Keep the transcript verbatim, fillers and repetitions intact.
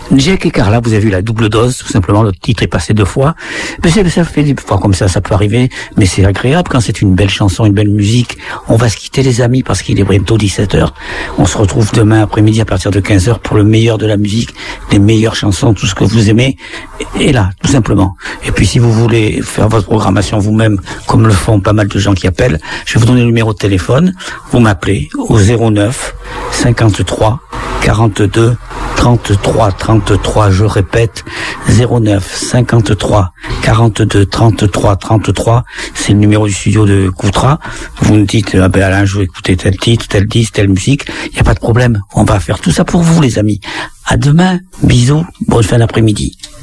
Jack et Carla, vous avez vu la double dose, tout simplement, le titre est passé deux fois. Mais c'est, ça fait des fois comme ça, ça peut arriver, mais c'est agréable quand c'est une belle chanson, une belle musique. On va se quitter les amis parce qu'il est bientôt dix-sept heures. On se retrouve demain après-midi à partir de quinze heures pour le meilleur de la musique, les meilleures chansons, tout ce que vous aimez. Et là, tout simplement. Et puis si vous voulez faire votre programmation vous-même, comme le font pas mal de gens qui appellent, je vais vous donner le numéro de téléphone. Vous m'appelez au zéro neuf cinquante-trois quarante-deux trente-trois trente-trois, je répète, zéro neuf cinquante-trois quarante-deux trente-trois trente-trois, c'est le numéro du studio de Koutra. Vous me dites, ah ben Alain, je veux écouter tel titre, tel disque, telle musique, il n'y a pas de problème, on va faire tout ça pour vous les amis. À demain, bisous, bonne fin d'après-midi.